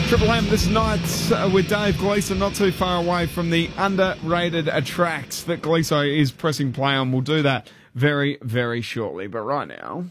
Triple M this night with Dave Gleeson, not too far away from the underrated tracks that Gleeso is pressing play on. We'll do that very, very shortly. But right now...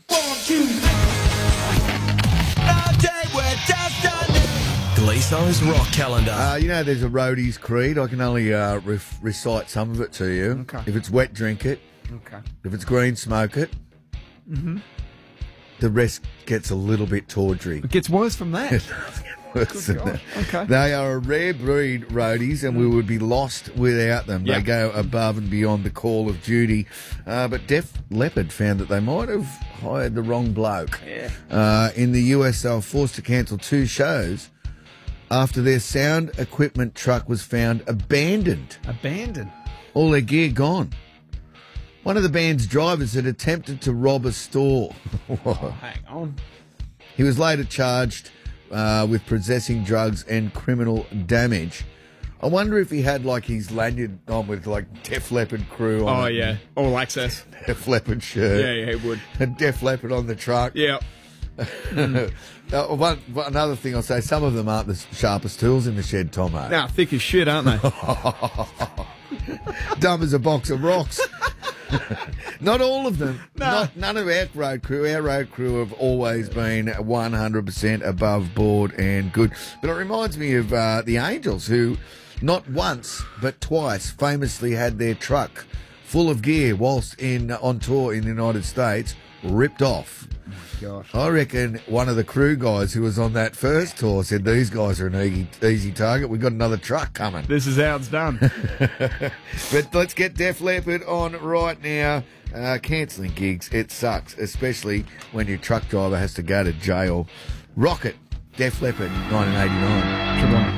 Gleeso's Rock Calendar. There's a roadie's creed. I can only recite some of it to you. Okay. If it's wet, drink it. Okay. If it's green, smoke it. Mm-hmm. The rest gets a little bit tawdry. It gets worse from that. Worse than that. Okay. They are a rare breed, roadies, and we would be lost without them. Yep. They go above and beyond the call of duty. But Def Leppard found that they might have hired the wrong bloke. Yeah. In the US, they were forced to cancel 2 shows after their sound equipment truck was found abandoned. Abandoned? All their gear gone. One of the band's drivers had attempted to rob a store. Hang on. He was later charged with possessing drugs and criminal damage. I wonder if he had his lanyard on with Def Leppard crew on. Oh, it. yeah. All access. Def Leppard shirt. Yeah, he would. And Def Leppard on the truck. Yeah. Another thing I'll say, some of them aren't the sharpest tools in the shed, Tomo. Now, thick as shit, aren't they? Dumb as a box of rocks. Not all of them. No. None of our road crew. Our road crew have always been 100% above board and good. But it reminds me of the Angels, who not once but twice famously had their truck full of gear whilst on tour in the United States ripped off. Gosh. I reckon one of the crew guys who was on that first tour said, these guys are an easy target. We've got another truck coming. This is how it's done. But let's get Def Leppard on right now. Cancelling gigs, it sucks, especially when your truck driver has to go to jail. Rocket, Def Leppard, 1989. Come on.